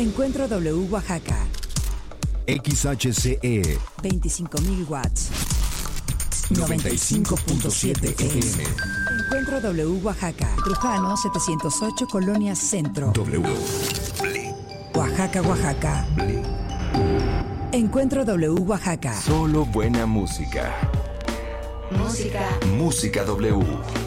Encuentro W Oaxaca. XHCE 25.000 watts. 95.7 FM. Encuentro W Oaxaca. Trujano 708 Colonia Centro. W. Oaxaca, Oaxaca. Encuentro W Oaxaca. Solo buena música. Música. Música W.